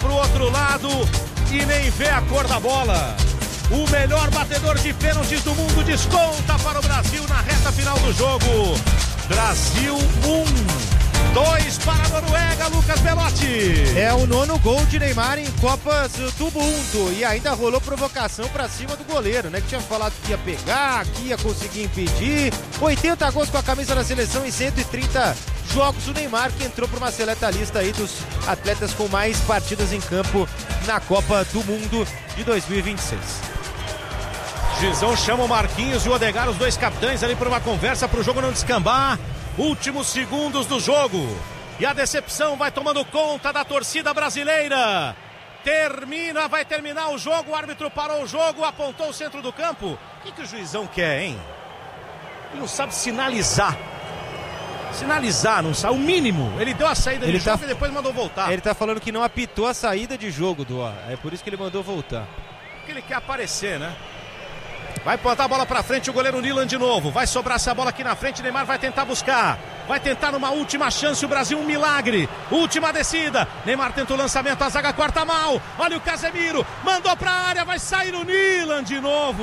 pro outro lado e nem vê a cor da bola. O melhor batedor de pênaltis do mundo desconta para o Brasil na reta final do jogo. Brasil 2 para a Noruega, Lucas Belotti. É o 9º gol de Neymar em Copas do Mundo. E ainda rolou provocação pra cima do goleiro, né? Que tinha falado que ia pegar, que ia conseguir impedir. 80 gols com a camisa da seleção em 130 jogos. O Neymar que entrou para uma seleta lista aí dos atletas com mais partidas em campo na Copa do Mundo de 2026. Gizão chama o Marquinhos e o Odegaard, os dois capitães ali por uma conversa para o jogo não descambar. Últimos segundos do jogo. E a decepção vai tomando conta da torcida brasileira. Vai terminar o jogo, o árbitro parou o jogo, apontou o centro do campo. O que o juizão quer, hein? Ele não sabe sinalizar. Não sabe, o mínimo. Ele deu a saída de jogo e depois mandou voltar. Ele tá falando que não apitou a saída de jogo, Duó. É por isso que ele mandou voltar. Porque ele quer aparecer, né? Vai botar a bola pra frente o goleiro Nilan de novo. Vai sobrar essa bola aqui na frente. Neymar vai tentar buscar. Vai tentar numa última chance o Brasil, um milagre. Última descida. Neymar tenta o lançamento. A zaga corta mal. Olha o Casemiro. Mandou pra área. Vai sair o Nilan de novo.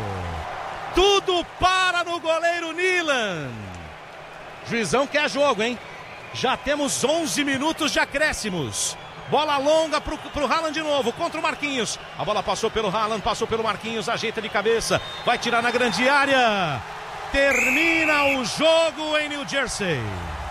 Tudo para no goleiro Nilan. Juizão quer jogo, hein? Já temos 11 minutos de acréscimos. Bola longa pro Haaland de novo, contra o Marquinhos. A bola passou pelo Haaland, passou pelo Marquinhos, ajeita de cabeça, vai tirar na grande área. Termina o jogo em New Jersey.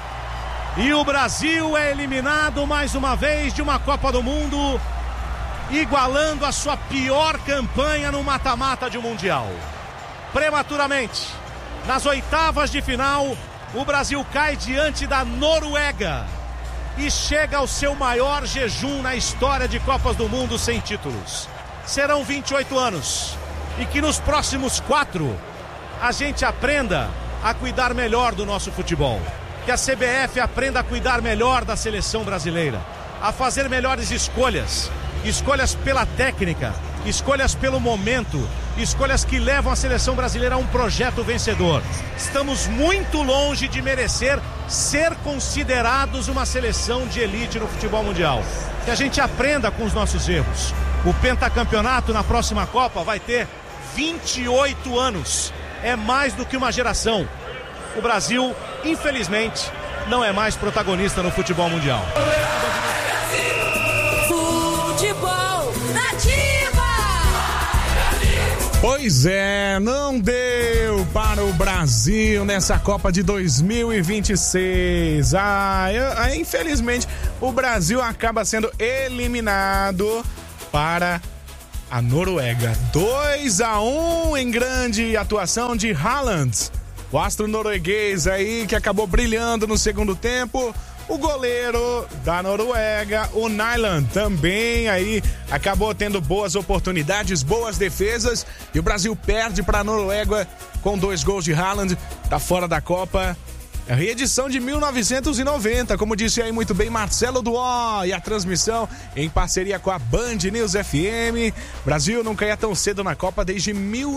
E o Brasil é eliminado mais uma vez de uma Copa do Mundo, igualando a sua pior campanha no mata-mata de um Mundial. Prematuramente, nas oitavas de final, o Brasil cai diante da Noruega. E chega ao seu maior jejum na história de Copas do Mundo sem títulos. Serão 28 anos. E que nos próximos 4 a gente aprenda a cuidar melhor do nosso futebol. Que a CBF aprenda a cuidar melhor da seleção brasileira. A fazer melhores escolhas. Escolhas pela técnica. Escolhas pelo momento. Escolhas que levam a seleção brasileira a um projeto vencedor. Estamos muito longe de merecer ser considerados uma seleção de elite no futebol mundial. Que a gente aprenda com os nossos erros. O pentacampeonato na próxima Copa vai ter 28 anos. É mais do que uma geração. O Brasil, infelizmente, não é mais protagonista no futebol mundial. Futebol Nativa! Pois é, não deu para o Brasil nessa Copa de 2026. Infelizmente, o Brasil acaba sendo eliminado para a Noruega. 2-1 em grande atuação de Haaland. O astro norueguês aí que acabou brilhando no segundo tempo. O goleiro da Noruega, o Nilan, também aí acabou tendo boas oportunidades, boas defesas. E o Brasil perde para a Noruega com 2 gols de Haaland, tá fora da Copa. A reedição de 1990, como disse aí muito bem Marcelo Duó, e a transmissão em parceria com a Band News FM. Brasil não caía tão cedo na Copa desde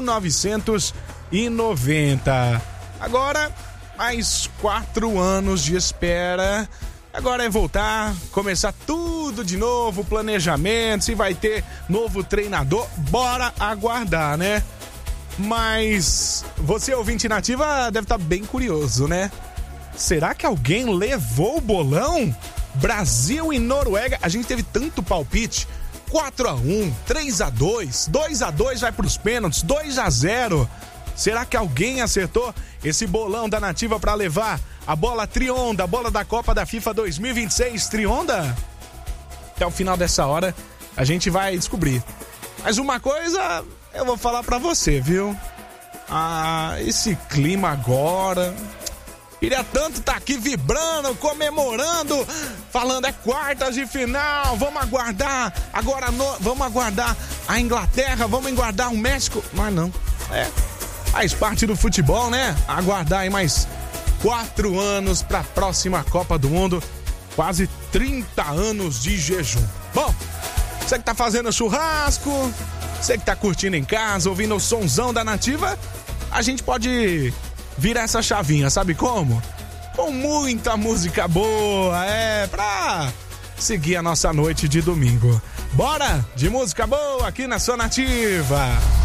1990. Agora, mais 4 anos de espera. Agora é voltar, começar tudo de novo, planejamento, se vai ter novo treinador, bora aguardar, né? Mas você, ouvinte nativa, deve estar bem curioso, né? Será que alguém levou o bolão? Brasil e Noruega, a gente teve tanto palpite, 4-1, 3-2, 2-2 vai pros pênaltis, 2-0. Será que alguém acertou esse bolão da Nativa para levar a bola Trionda, a bola da Copa da FIFA 2026 Trionda? Até o final dessa hora a gente vai descobrir. Mas uma coisa eu vou falar para você, viu? Esse clima agora... Queria tanto estar aqui vibrando, comemorando, falando é quartas de final, vamos aguardar agora, vamos aguardar a Inglaterra, vamos aguardar o México. Mas não, faz parte do futebol, né? Aguardar aí mais 4 anos para a próxima Copa do Mundo, quase 30 anos de jejum. Bom, você que tá fazendo churrasco, você que tá curtindo em casa, ouvindo o sonzão da Nativa, a gente pode... virar essa chavinha, sabe como? Com muita música boa, pra seguir a nossa noite de domingo. Bora de música boa aqui na Sua Nativa.